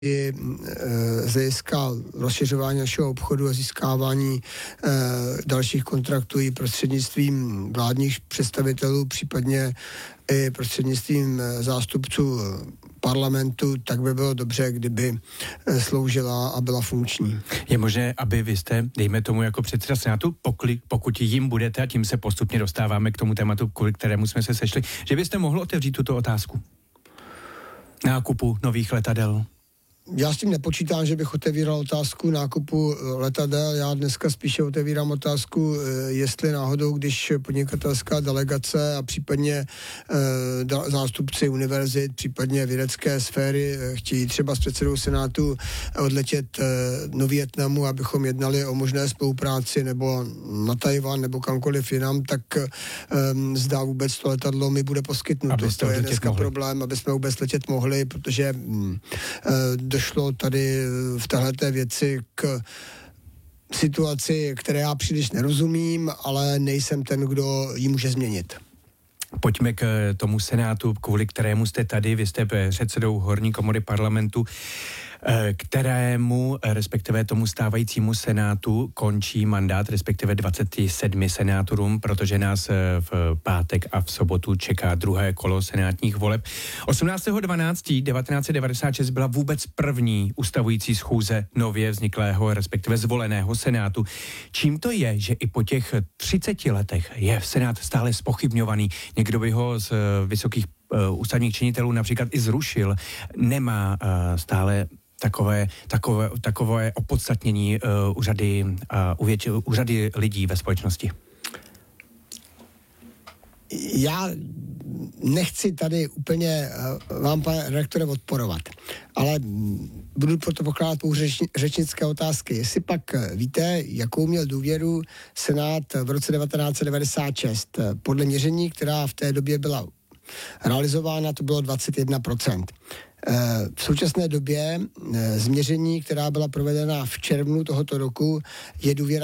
z hlediska rozšiřování našeho obchodu a získávání dalších kontraktů i prostřednictvím vládních představitelů, případně i prostřednictvím zástupců parlamentu, tak by bylo dobře, kdyby sloužila a byla funkční. Je možné, aby vy jste, dejme tomu jako předseda Senátu, pokud jim budete, a tím se postupně dostáváme k tomu tématu, kvůli kterému jsme se sešli, že byste mohl otevřít tuto otázku nákupu nových letadel? Já s tím nepočítám, že bych otevíral otázku nákupu letadel. Já dneska spíše otevírám otázku, jestli náhodou, když podnikatelská delegace a případně zástupci univerzit, případně vědecké sféry chtějí třeba s předsedou Senátu odletět do Vietnamu, abychom jednali o možné spolupráci nebo na Tajvan nebo kamkoliv jinam, tak zdá vůbec to letadlo mi bude poskytnuto. To je dneska problém, aby jsme vůbec letět mohli, protože došlo tady v téhleté věci k situaci, které já příliš nerozumím, ale nejsem ten, kdo ji může změnit. Pojďme k tomu Senátu, kvůli kterému jste tady. Vy jste předsedou horní komory parlamentu, kterému, respektive tomu stávajícímu Senátu, končí mandát, respektive 27 senátorům, protože nás v pátek a v sobotu čeká druhé kolo senátních voleb. 18.12.1996 byla vůbec první ustavující schůze nově vzniklého, respektive zvoleného Senátu. Čím to je, že i po těch 30 letech je Senát stále zpochybňovaný? Někdo by ho z vysokých ústavních činitelů například i zrušil. Nemá stále takové opodstatnění u řady lidí ve společnosti. Já nechci tady úplně vám, pane redaktore, odporovat, ale budu proto pokládat pouze řečnické otázky. Jestli pak víte, jakou měl důvěru Senát v roce 1996. Podle měření, která v té době byla realizována, to bylo 21%. V současné době změření, která byla provedena v červnu tohoto roku, je důvěra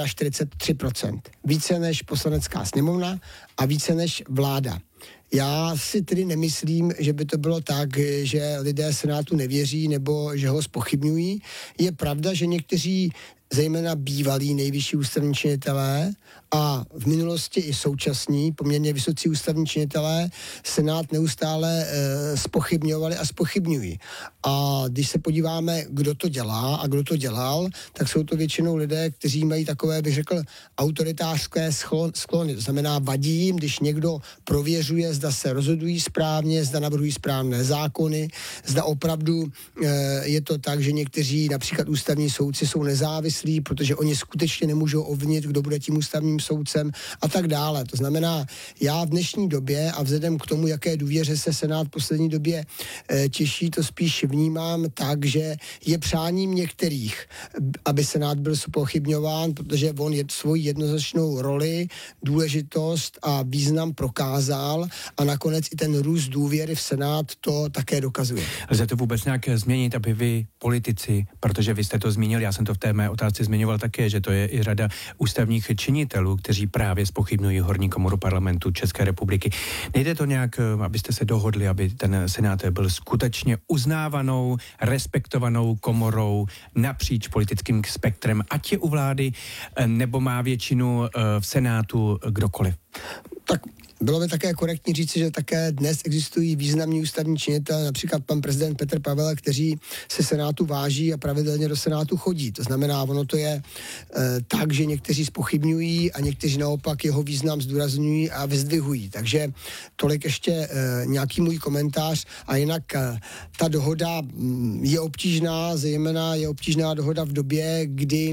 43%. Více než Poslanecká sněmovna a více než vláda. Já si tedy nemyslím, že by to bylo tak, že lidé Senátu nevěří nebo že ho zpochybňují. Je pravda, že někteří, zejména bývalí nejvyšší ústavní činitelé a v minulosti i současní, poměrně vysocí ústavní činitelé, Senát neustále zpochybňovali a zpochybňují. A když se podíváme, kdo to dělá a kdo to dělal, tak jsou to většinou lidé, kteří mají takové, bych řekl, autoritářské sklony. To znamená, vadí jim, když někdo prověřuje, zda se rozhodují správně, zda navrhují správné zákony, zda opravdu je to tak, že někteří, například ústavní soudci, jsou nezávislí, protože oni skutečně nemůžou ovlivnit, kdo bude tím ústavním soudcem a tak dále. To znamená, já v dnešní době a vzhledem k tomu, jaké důvěře se Senát v poslední době těší, to spíš vnímám tak, že je přáním některých, aby Senát byl zpochybňován, protože on svoji jednoznačnou roli, důležitost a význam prokázal a nakonec i ten růst důvěry v Senát to také dokazuje. Lze to vůbec nějak změnit, aby vy, politici, protože vy jste to zmínil, já jsem to v té mé otázce zmiňoval také, že to je i řada ústavních činitelů, kteří právě zpochybňují horní komoru parlamentu České republiky. Nejde to nějak, abyste se dohodli, aby ten Senát byl skutečně uznávanou, respektovanou komorou napříč politickým spektrem, ať je u vlády, nebo má většinu v Senátu kdokoliv? Tak bylo by také korektní říci, že také dnes existují významní ústavní činitelé, například pan prezident Petr Pavel, kteří se Senátu váží a pravidelně do Senátu chodí. To znamená, ono to je tak, že někteří zpochybňují a někteří naopak jeho význam zdůrazňují a vyzdvihují. Takže tolik ještě nějaký můj komentář. A jinak ta dohoda je obtížná, zejména je obtížná dohoda v době, kdy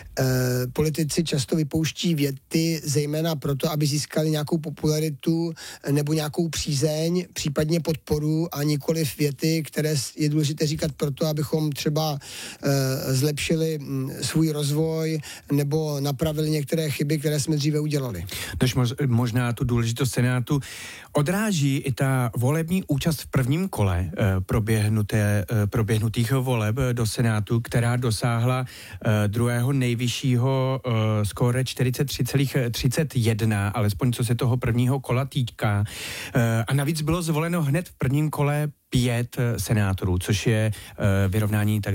politici často vypouští věty, zejména proto, aby získali nějakou popularitu nebo nějakou přízeň, případně podporu a nikoliv věty, které je důležité říkat proto, abychom třeba zlepšili svůj rozvoj nebo napravili některé chyby, které jsme dříve udělali. Tož možná tu důležitost Senátu odráží i ta volební účast v prvním kole proběhnutých voleb do Senátu, která dosáhla druhého nejvyššího skóre 43,31, alespoň co se toho prvního kola týká. A navíc bylo zvoleno hned v prvním kole 5 senátorů, což je vyrovnání tak